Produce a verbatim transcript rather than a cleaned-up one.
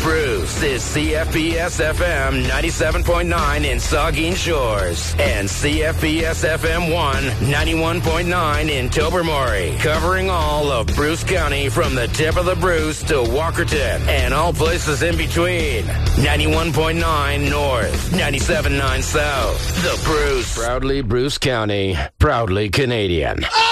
Bruce is C F B S F M ninety-seven point nine in Saugeen Shores and C F B S F M one ninety-one point nine in Tobermory, covering all of Bruce County from the tip of the Bruce to Walkerton and all places in between. ninety-one point nine North, ninety-seven point nine South. The Bruce. Proudly Bruce County, proudly Canadian.